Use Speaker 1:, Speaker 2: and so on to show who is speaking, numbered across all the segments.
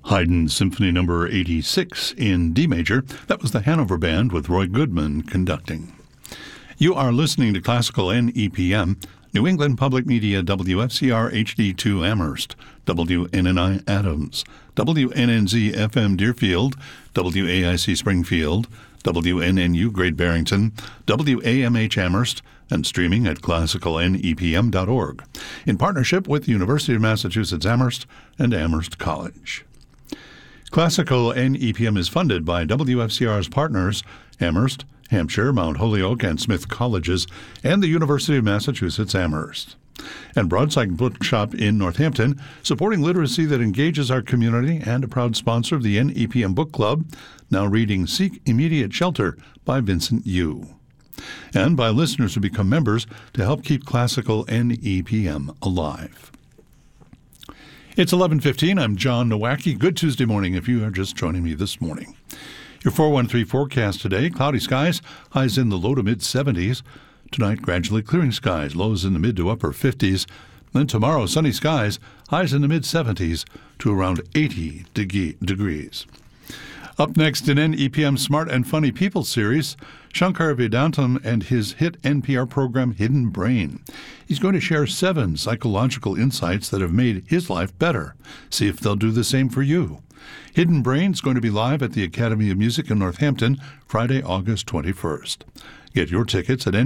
Speaker 1: Haydn Symphony No. 86 in D major. That was the Hanover Band with Roy Goodman conducting. You are listening to Classical NEPM, New England Public Media, WFCR HD2 Amherst, WNNI Adams, WNNZ FM Deerfield, WAIC Springfield, WNNU Great Barrington, WAMH Amherst, and streaming at classicalnepm.org, in partnership with the University of Massachusetts Amherst and Amherst College. Classical NEPM is funded by WFCR's partners, Amherst, Hampshire, Mount Holyoke, and Smith Colleges, and the University of Massachusetts Amherst. And Broadside Bookshop in Northampton, supporting literacy that engages our community, and a proud sponsor of the NEPM Book Club, now reading Seek Immediate Shelter by Vincent Yu. And by listeners who become members to help keep Classical NEPM alive. It's 11:15. I'm John Nowacki. Good Tuesday morning if you are just joining me this morning. Your 413 forecast today, cloudy skies, highs in the low to mid-70s. Tonight, gradually clearing skies, lows in the mid to upper 50s. Then tomorrow, sunny skies, highs in the mid-70s to around 80 degrees. Up next in NEPM's Smart and Funny People series, Shankar Vedantam and his hit NPR program Hidden Brain. He's going to share 7 psychological insights that have made his life better. See if they'll do the same for you. Hidden Brain is going to be live at the Academy of Music in Northampton, Friday, August 21st. Get your tickets at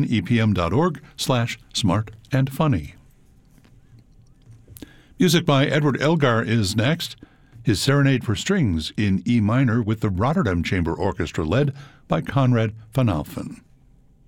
Speaker 1: nepm.org/smartandfunny. Music by Edward Elgar is next. His Serenade for Strings in E minor with the Rotterdam Chamber Orchestra led by Conrad van Alphen.